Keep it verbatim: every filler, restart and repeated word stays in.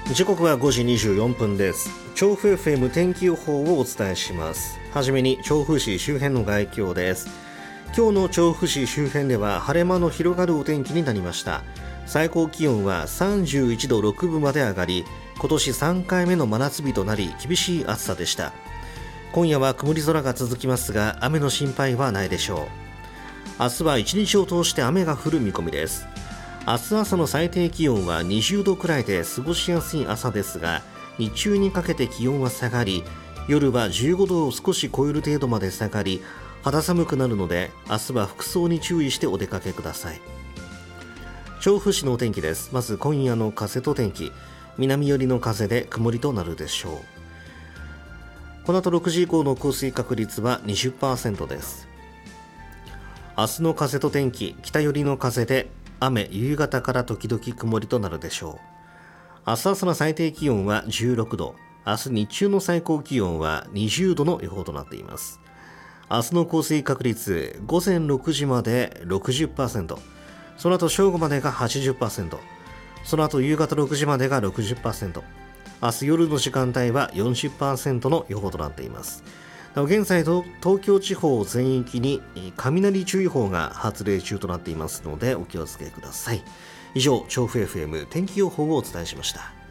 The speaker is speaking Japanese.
時刻はごじにじゅうよんぷんです。調布 エフエム 天気予報をお伝えします。はじめに調布市周辺の概況です。今日の調布市周辺では晴れ間の広がるお天気になりました。最高気温はさんじゅういちどろくぶまで上がり、今年さんかいめの真夏日となり厳しい暑さでした。今夜は曇り空が続きますが、雨の心配はないでしょう。明日は一日を通して雨が降る見込みです。明日朝の最低気温はにじゅうどくらいで過ごしやすい朝ですが、日中にかけて気温は下がり、夜はじゅうごどを少し超える程度まで下がり、肌寒くなるので明日は服装に注意してお出かけください。調布市のお天気です。まず今夜の風と天気、南寄りの風で曇りとなるでしょう。この後ろくじ以降の降水確率は にじゅっパーセント です。明日の風と天気、北寄りの風で雨、夕方から時々曇りとなるでしょう。明日朝の最低気温はじゅうろくど、明日日中の最高気温はにじゅうどの予報となっています。明日の降水確率、午前ろくじまで ろくじゅっパーセント、その後正午までが はちじゅっパーセント、その後夕方ろくじまでが ろくじゅっパーセント、明日夜の時間帯は よんじゅっパーセント の予報となっています。現在東京地方全域に雷注意報が発令中となっていますのでお気をつけください。以上、調布 エフエム 天気予報をお伝えしました。